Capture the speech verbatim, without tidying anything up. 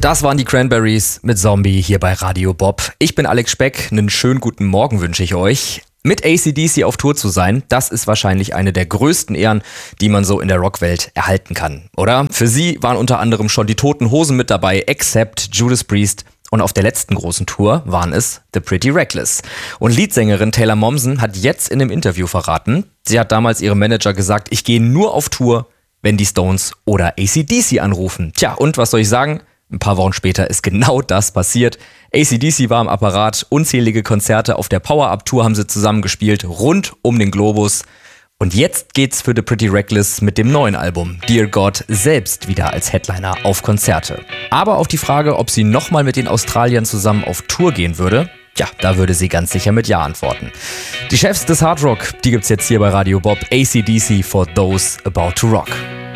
Das waren die Cranberries mit Zombie hier bei Radio Bob. Ich bin Alex Speck, einen schönen guten Morgen wünsche ich euch. Mit A C D C auf Tour zu sein, das ist wahrscheinlich eine der größten Ehren, die man so in der Rockwelt erhalten kann, oder? Für sie waren unter anderem schon die Toten Hosen mit dabei, Accept, Judas Priest und auf der letzten großen Tour waren es The Pretty Reckless. Und Leadsängerin Taylor Momsen hat jetzt in einem Interview verraten, sie hat damals ihrem Manager gesagt, ich gehe nur auf Tour, wenn die Stones oder A C D C anrufen. Tja, und was soll ich sagen? Ein paar Wochen später ist genau das passiert. A C D C war am Apparat, unzählige Konzerte auf der Power-Up-Tour haben sie zusammengespielt, rund um den Globus. Und jetzt geht's für The Pretty Reckless mit dem neuen Album Dear God selbst wieder als Headliner auf Konzerte. Aber auf die Frage, ob sie nochmal mit den Australiern zusammen auf Tour gehen würde, ja, da würde sie ganz sicher mit Ja antworten. Die Chefs des Hard Rock, die gibt's jetzt hier bei Radio Bob, A C D C for Those About to Rock.